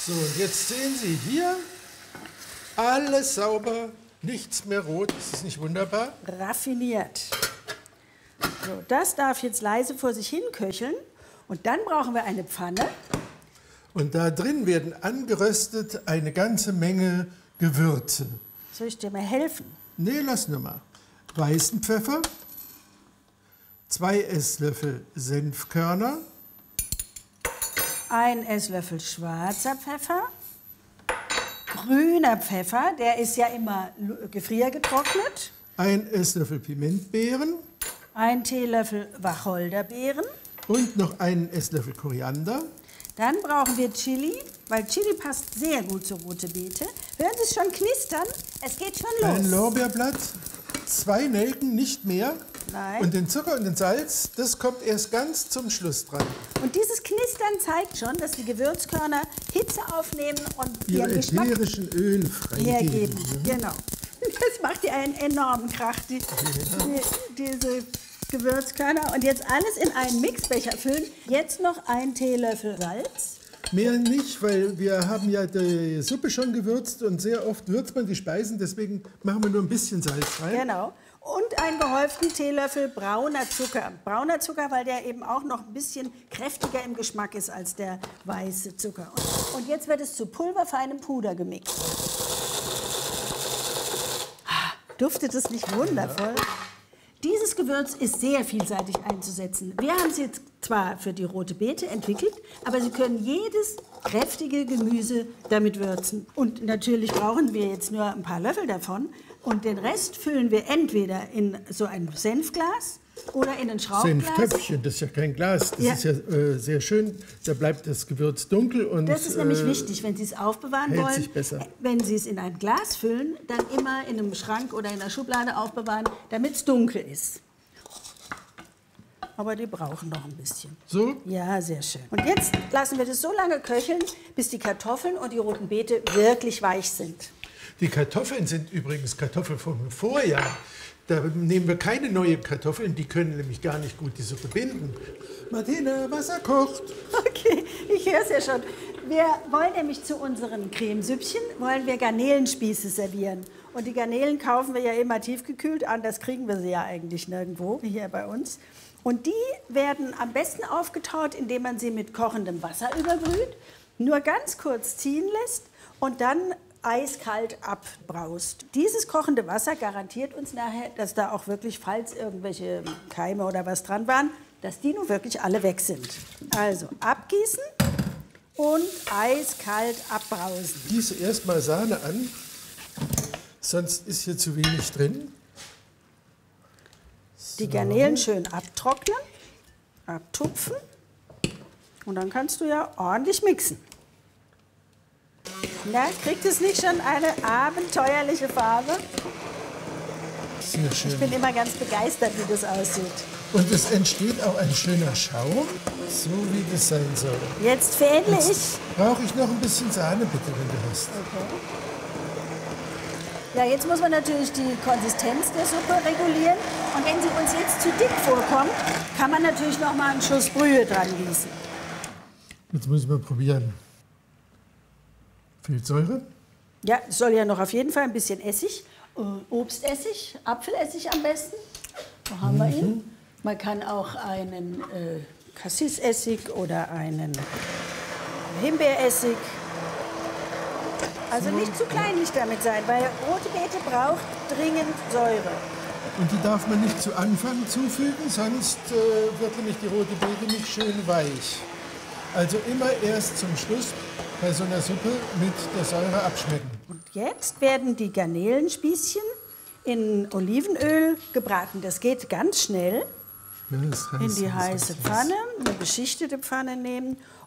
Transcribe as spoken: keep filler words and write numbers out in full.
So, und jetzt sehen Sie hier, alles sauber, nichts mehr rot. Ist das nicht wunderbar? Raffiniert. So, das darf jetzt leise vor sich hin köcheln. Und dann brauchen wir eine Pfanne. Und da drin werden angeröstet eine ganze Menge Gewürze. Soll ich dir mal helfen? Nee, lass nur mal. Weißen Pfeffer, zwei Esslöffel Senfkörner, Ein Esslöffel schwarzer Pfeffer, grüner Pfeffer, der ist ja immer gefriergetrocknet, ein Esslöffel Pimentbeeren ein Teelöffel Wacholderbeeren. und noch einen Esslöffel Koriander. Dann brauchen wir Chili, weil Chili passt sehr gut zur rote Beete. Hören Sie es schon knistern? Es geht schon los. Ein Lorbeerblatt, zwei Nelken, nicht mehr. Nein. Und den Zucker und den Salz, das kommt erst ganz zum Schluss dran. Und dieses Knistern zeigt schon, dass die Gewürzkörner Hitze aufnehmen und Ihre ihren Geschmack ätherischen Öle freigeben. hergeben. Genau. Das macht ja einen enormen Krach, die, die, diese Gewürzkörner. Und jetzt alles in einen Mixbecher füllen. Jetzt noch ein Teelöffel Salz. Mehr nicht, weil wir haben ja die Suppe schon gewürzt und sehr oft würzt man die Speisen, deswegen machen wir nur ein bisschen Salz rein. Genau. Und einen gehäuften Teelöffel brauner Zucker. Brauner Zucker, weil der eben auch noch ein bisschen kräftiger im Geschmack ist als der weiße Zucker. Und jetzt wird es zu pulverfeinem Puder gemixt. Duftet es nicht wundervoll? Dieses Gewürz ist sehr vielseitig einzusetzen. Wir haben es jetzt zwar für die rote Beete entwickelt, aber Sie können jedes kräftige Gemüse damit würzen. Und natürlich brauchen wir jetzt nur ein paar Löffel davon. Und den Rest füllen wir entweder in so ein Senfglas oder in ein Schraubglas. Senftöpfchen, das ist ja kein Glas. Das Ja. ist ja äh, sehr schön. Da bleibt das Gewürz dunkel. Und, Das ist nämlich äh, wichtig, wenn Sie es aufbewahren hält wollen. sich besser. Wenn Sie es in ein Glas füllen, dann immer in einem Schrank oder in einer Schublade aufbewahren, damit es dunkel ist. Aber die brauchen noch ein bisschen. So? Ja, sehr schön. Und jetzt lassen wir das so lange köcheln, bis die Kartoffeln und die roten Beete wirklich weich sind. Die Kartoffeln sind übrigens Kartoffeln vom Vorjahr. Da nehmen wir keine neuen Kartoffeln, die können nämlich gar nicht gut die Suppe binden. Martina, Wasser kocht. Okay, ich höre es ja schon. Wir wollen nämlich zu unseren Cremesüppchen, wollen wir Garnelenspieße servieren. Und die Garnelen kaufen wir ja immer tiefgekühlt, anders kriegen wir sie ja eigentlich nirgendwo, hier bei uns. Und die werden am besten aufgetaut, indem man sie mit kochendem Wasser überbrüht, nur ganz kurz ziehen lässt und dann eiskalt abbraust. Dieses kochende Wasser garantiert uns nachher, dass da auch wirklich, falls irgendwelche Keime oder was dran waren, dass die nun wirklich alle weg sind. Also abgießen und eiskalt abbrausen. Gieße erstmal Sahne an, sonst ist hier zu wenig drin. Die Garnelen schön abtrocknen, abtupfen und dann kannst du ja ordentlich mixen. Na, kriegt es nicht schon eine abenteuerliche Farbe? Sehr schön. Ich bin immer ganz begeistert, wie das aussieht. Und es entsteht auch ein schöner Schaum, so wie das sein soll. Jetzt fädle ich. Jetzt brauche ich noch ein bisschen Sahne, bitte, wenn du hast. Okay. Ja, jetzt muss man natürlich die Konsistenz der Suppe regulieren. Und wenn sie uns jetzt zu dick vorkommt, kann man natürlich noch mal einen Schuss Brühe dran gießen. Jetzt müssen wir probieren. Viel Säure? Ja, es soll ja noch auf jeden Fall ein bisschen Essig, äh, Obstessig, Apfelessig am besten. Da haben wir ihn. Man kann auch einen äh, Cassisessig oder einen Himbeeressig. Also nicht zu kleinlich damit sein, weil rote Beete braucht dringend Säure. Und die darf man nicht zu Anfang zufügen, sonst äh, wird nämlich die rote Beete nicht schön weich. Also immer erst zum Schluss bei so einer Suppe mit der Säure abschmecken. Und jetzt werden die Garnelenspießchen in Olivenöl gebraten. Das geht ganz schnell. Ja, das heißt, In die das heiße ist Pfanne, eine beschichtete Pfanne nehmen